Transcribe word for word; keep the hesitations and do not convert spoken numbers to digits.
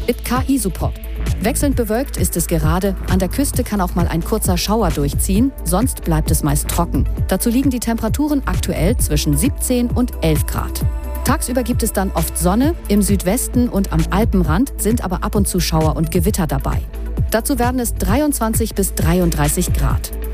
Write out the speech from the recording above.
mit K I-Support. Wechselnd bewölkt ist es gerade, an der Küste kann auch mal ein kurzer Schauer durchziehen, sonst bleibt es meist trocken. Dazu liegen die Temperaturen aktuell zwischen siebzehn und elf Grad. Tagsüber gibt es dann oft Sonne, im Südwesten und am Alpenrand sind aber ab und zu Schauer und Gewitter dabei. Dazu werden es dreiundzwanzig bis dreiunddreißig Grad.